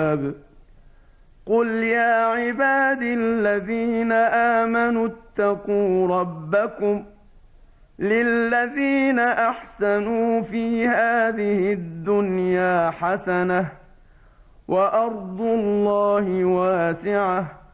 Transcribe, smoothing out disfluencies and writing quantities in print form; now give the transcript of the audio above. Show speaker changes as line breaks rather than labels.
الحساب قل يا عبادي الذين آمنوا اتقوا ربكم للذين أحسنوا في هذه الدنيا حسنة وأرض الله واسعة